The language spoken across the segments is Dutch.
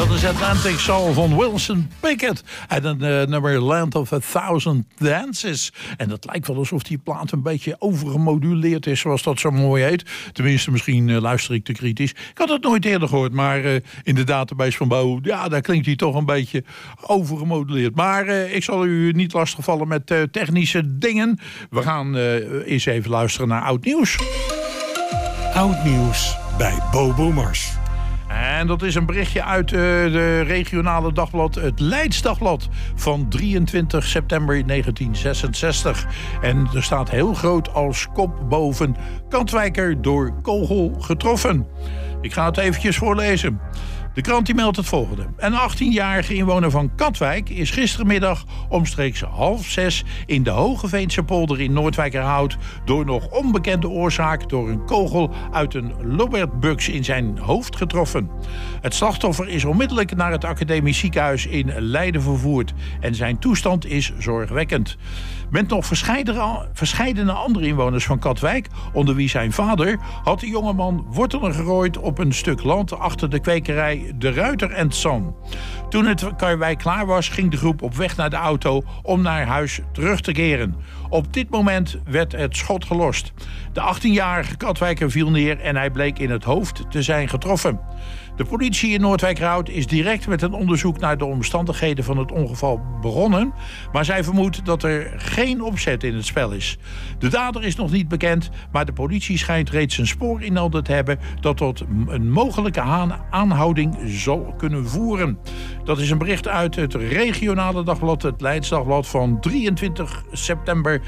Dat is Atlantic Soul van Wilson Pickett. En een nummer Land of a Thousand Dances. En dat lijkt wel alsof die plaat een beetje overgemoduleerd is, zoals dat zo mooi heet. Tenminste, misschien luister ik te kritisch. Ik had het nooit eerder gehoord, maar in de database van Bo, ja, daar klinkt hij toch een beetje overgemoduleerd. Maar ik zal u niet lastigvallen met technische dingen. We gaan eens even luisteren naar oud nieuws. Oud nieuws bij Bobo Mars. En dat is een berichtje uit de regionale dagblad, het Leids Dagblad, van 23 september 1966. En er staat heel groot als kop boven: Katwijker door kogel getroffen. Ik ga het eventjes voorlezen. De krant die meldt het volgende. Een 18-jarige inwoner van Katwijk is gistermiddag omstreeks 5:30 in de Hogeveense polder in Noordwijkerhout door nog onbekende oorzaak door een kogel uit een Lobert-buks in zijn hoofd getroffen. Het slachtoffer is onmiddellijk naar het academisch ziekenhuis in Leiden vervoerd en zijn toestand is zorgwekkend. Met nog verscheidene andere inwoners van Katwijk, onder wie zijn vader, had de jongeman wortelen gerooid op een stuk land achter de kwekerij De Ruiter en San. Toen het karwei klaar was, ging de groep op weg naar de auto om naar huis terug te keren. Op dit moment werd het schot gelost. De 18-jarige Katwijker viel neer en hij bleek in het hoofd te zijn getroffen. De politie in Noordwijkerhout is direct met een onderzoek naar de omstandigheden van het ongeval begonnen, maar zij vermoedt dat er geen opzet in het spel is. De dader is nog niet bekend, maar de politie schijnt reeds een spoor in handen te hebben dat tot een mogelijke aanhouding zal kunnen voeren. Dat is een bericht uit het regionale dagblad, het Leids Dagblad, van 23 september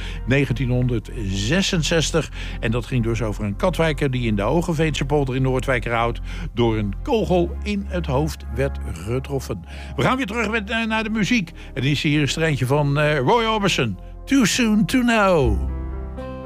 1966. En dat ging dus over een Katwijker die in de Hogeveense polder in Noordwijkerhout door een kogel in het hoofd werd getroffen. We gaan weer terug naar de muziek. En hier is er eentje van Roy Orbison. Too Soon to Know.